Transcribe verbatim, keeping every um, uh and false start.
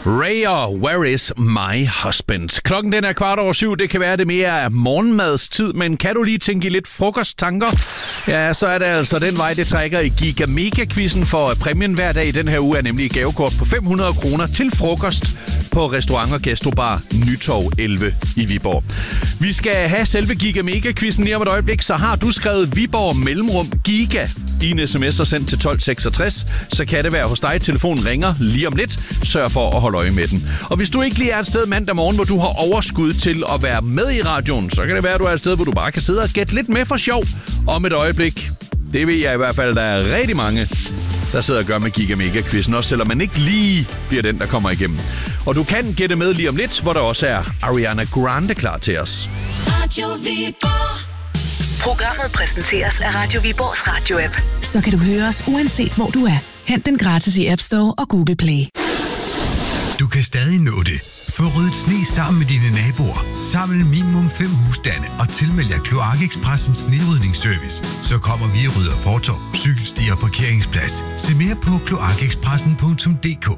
Ray og Where is my husband? Klokken den er kvart over syv. Det kan være det mere af morgenmadstid, men kan du lige tænke i lidt frokosttanker? Ja, så er det altså den vej, det trækker i Giga Mega-quizzen, for præmien hver dag i den her uge er nemlig gavekort på fem hundrede kroner til frokost på Restaurant og Gastrobar Nytorv elleve i Viborg. Vi skal have selve Giga Mega-quizzen lige om et øjeblik, så har du skrevet Viborg mellemrum Giga i en sms'er sendt til tolv seksogtres, så kan det være hos dig. Telefonen ringer lige om lidt. Sørg for at holde øje med den. Og hvis du ikke lige er et sted mandag morgen, hvor du har overskud til at være med i radioen, så kan det være, at du er et sted, hvor du bare kan sidde og gætte lidt med for sjov om et øjeblik. Det ved jeg i hvert fald, der er rigtig mange, der sidder og gør med Giga Mega-quizzen, også selvom man ikke lige bliver den, der kommer igennem. Og du kan gætte med lige om lidt, hvor der også er Ariana Grande klar til os. Radio Viborg. Programmet præsenteres af Radio Viborgs radio-app. Så kan du høre os uanset hvor du er. Hent den gratis i App Store og Google Play. Du kan stadig nå det. Få ryddet sne sammen med dine naboer. Samle minimum fem husstande og tilmeld jer Kloak-Expressens snerydningsservice. Så kommer vi og rydder fortov, cykelstier og parkeringsplads. Se mere på kloak expressen punktum d k.